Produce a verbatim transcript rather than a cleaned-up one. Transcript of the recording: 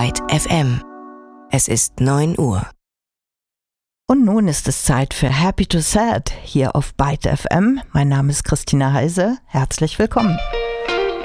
Byte F M. Es ist neun Uhr. Und nun ist es Zeit für Happy to Sad hier auf Byte F M. Mein Name ist Christina Heise. Herzlich willkommen.